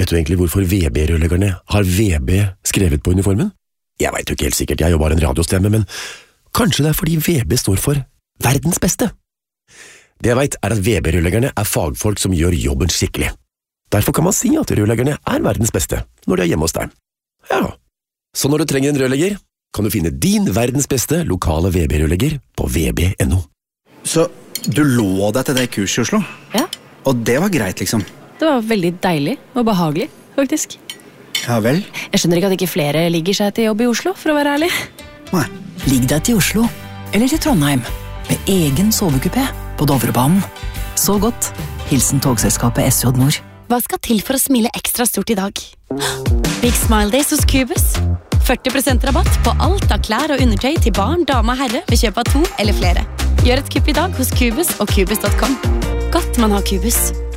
Vet du egentlig hvorfor VB-rørleggerne har VB skrevet på uniformen? Jeg vet jo ikke helt sikkert, jeg er jo bare en radiostemme, men kanskje det er fordi VB står for verdens beste. Det jeg vet er at VB-rørleggerne er fagfolk som gjør jobben skikkelig. Derfor kan man si at rørleggerne er verdens beste når de er hjemme hos deg. Ja, så når du trenger en rørlegger, kan du finne din verdens beste lokale VB-rørlegger på vb.no. Så du lå deg til det kurset i Oslo? Ja. Og det var greit, liksom? Det var veldig deilig og behagelig, faktisk. Ja vel? Jeg skjønner ikke at ikke flere ligger seg til jobb i Oslo, for å være ærlig. Nei. Ligg deg til Oslo, eller til Trondheim, med egen sovekupé på Dovrebanen. Så godt. Hilsen togselskapet SJ Nord. Hva skal til for å smile ekstra stort i dag? Big Smile Days hos Cubus. 40% rabatt på alt av klær og undertøy til barn, dame og herre ved kjøp av 2 eller flere. Gjør et kupp i dag hos Cubus og Cubus.com. Godt man har Cubus.